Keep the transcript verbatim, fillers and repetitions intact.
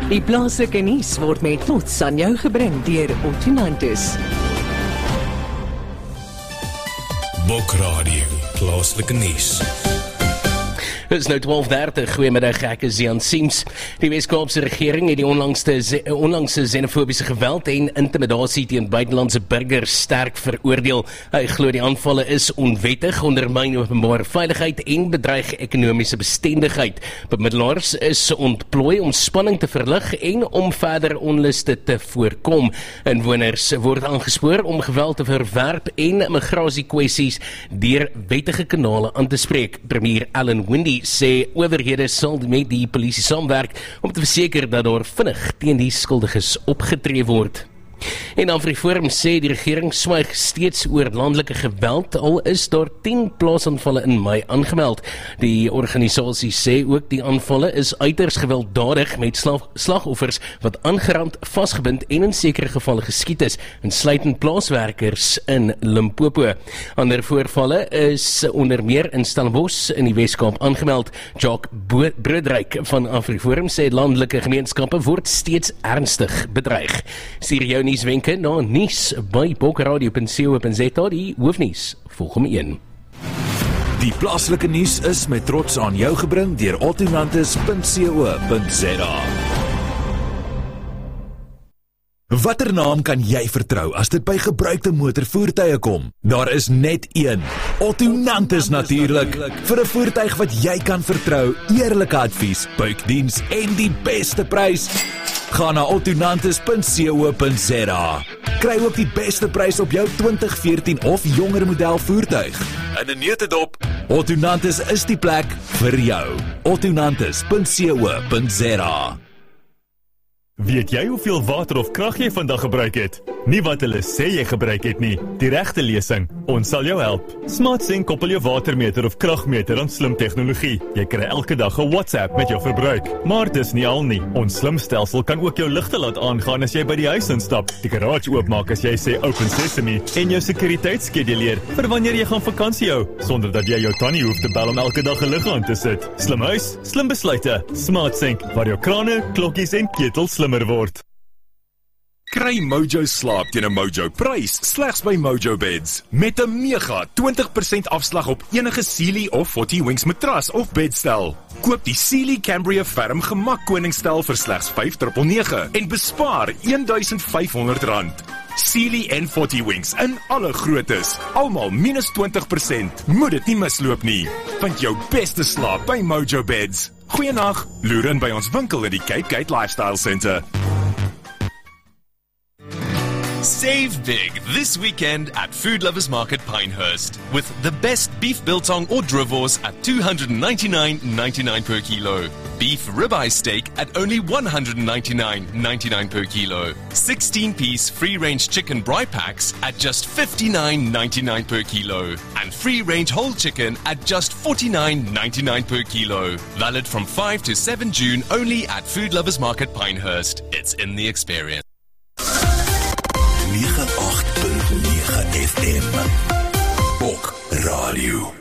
Die plaaslike nuus word met trots aan jou gebring deur Ottonantis. Bokradio, plaaslike nuus. Het is nou twaalf dertig, goeiemiddag, ek is Jan Siems. Die Wes-Kaapse regering het die onlangste, onlangse xenofobiese geweld en intimidasie teen buitelandse burgers sterk veroordeel. Hy glo die aanvalle is onwettig, ondermyn openbare veiligheid en bedreig ekonomiese bestendigheid. Bemiddelaars is ontplooi om spanning te verlig en om verder onluste te voorkom. Inwoners word aangespoor om geweld te verwerp en migrasiekwessies deur wettige kanale aan te spreek. Premier Alan Winde sê owerhede sal met die polisie saamwerk om te verseker dat daar vinnig teen die skuldiges opgetree word. En AfriForum sê die regering swyg steeds oor landelike geweld, al is daar tien plaasaanvalle in Mei aangemeld. Die organisasie sê ook die aanvalle is uiters gewelddadig met slag, slagoffers wat aangerand, vasgebind en in sekere gevalle geskiet is, insluitend plaaswerkers in Limpopo. Ander voorvalle is onder meer in Stellenbosch in die Weskaap aangemeld. Jacques Broodryk van AfriForum sê landelike gemeenskappe word steeds ernstig bedreig. Stuur jou nuuswenke na nuus by bokradio punt co punt za, die hoofnuus volg een. Die plaaslike nuus is met trots aan jou gebring deur ottonantis punt co punt za. Watter naam kan jy vertrou as dit by gebruikte motorvoertuie kom? Daar is net een. Ottonantis natuurlik. Vir 'n voertuig wat jy kan vertrou, eerlike advies, buikdiens en die beste prys. Ga na ottonantis punt co punt za. Kry ook die beste prys op jou twintig veertien of jonger model voertuig. In 'n neutedop, Ottonantis is die plek vir jou. ottonantis punt co punt za. Weet jy hoeveel water of krag jy vandag gebruik het? Nie wat hulle sê jy gebruik het nie. Die regte lesing. Ons sal jou help. SmartSync koppel jou watermeter of kragmeter aan slim tegnologie. Jy kry elke dag 'n WhatsApp met jou verbruik. Maar dis nie al nie. Ons slim stelsel kan ook jou ligte laat aangaan as jy by die huis instap, die garage oopmaak as jy sê Open Sesame en jou sekuriteitsskeduleer vir wanneer jy gaan vakansie hou, sonder dat jy jou tannie hoef te bel om elke dag 'n lig aan te sit. Slim huis, slim besluite. SmartSync, waar jou krane, klokkies en ketels slim word. Kry Mojo slaap teen 'n Mojo prys slegs by Mojo Beds met 'n mega twintig persent afslag op enige Sealy of forty Wings matras of bedstel. Koop die Sealy Cambria Ferm Gemak Koningsstel vir slegs vyf nege nege en bespaar een duisend vyf honderd rand. Sealy en forty Wings in alle groottes, almal minus twintig persent. Moet dit nie misloop nie. Vind jou beste slaap by Mojo Beds. Goeienag, loer in by ons winkel in die Cape Gate Lifestyle Centre. Save big this weekend at Food Lovers Market Pinehurst with the best beef biltong or drivors at two hundred ninety-nine ninety-nine per kilo. Beef ribeye steak at only one hundred ninety-nine ninety-nine per kilo. sixteen piece free-range chicken braai packs at just fifty-nine ninety-nine per kilo. And free-range whole chicken at just forty-nine ninety-nine per kilo. Valid from five to seven June only at Food Lovers Market Pinehurst. It's in the experience. nege agt punt nege F M Bokradio.